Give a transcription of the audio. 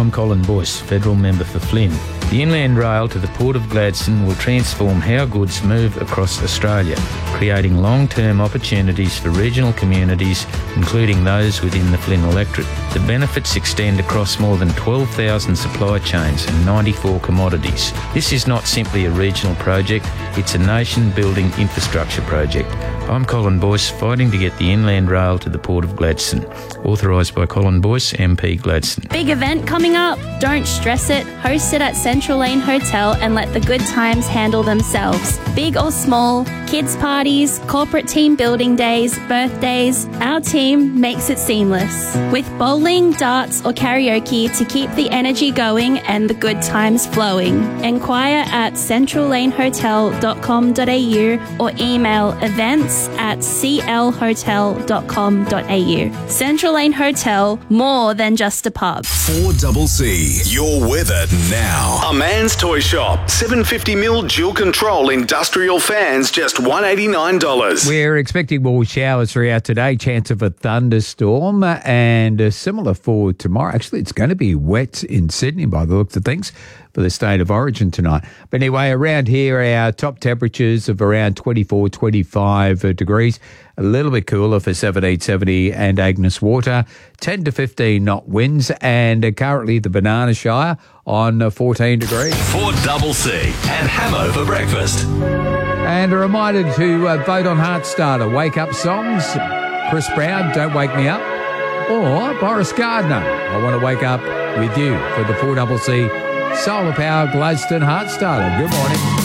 I'm Colin Boyce, Federal Member for Flynn. The Inland Rail to the Port of Gladstone will transform how goods move across Australia, creating long-term opportunities for regional communities, including those within the Flynn electorate. The benefits extend across more than 12,000 supply chains and 94 commodities. This is not simply a regional project, it's a nation-building infrastructure project. I'm Colin Boyce, fighting to get the Inland Rail to the Port of Gladstone. Authorised by Colin Boyce, MP Gladstone. Big event coming up. Don't stress it. Host it at Central Lane Hotel and let the good times handle themselves. Big or small, kids' parties, corporate team building days, birthdays, our team makes it seamless. With bowling, darts or karaoke to keep the energy going and the good times flowing. Enquire at centralanehotel.com.au or email events@clhotel.com.au. Central Lane Hotel, more than just a pub. 4CC, your weather now. A Man's Toy Shop, 750mm dual control industrial fans, just $189. We're expecting more showers throughout today, chance of a thunderstorm, and similar for tomorrow. Actually, it's going to be wet in Sydney by the looks of things for the state of origin tonight. But anyway, around here, our top temperatures of around 24, 25 degrees. A little bit cooler for 1770 and Agnes Water, 10 to 15 knot winds, and currently the Banana Shire on 14 degrees. 4CC and Hamo for breakfast. And a reminder to vote on Heartstarter, Wake Up Songs, Chris Brown, Don't Wake Me Up, or Boris Gardner, I Want to Wake Up With You for the 4CC Solar Power Gladstone Heartstarter. Good morning.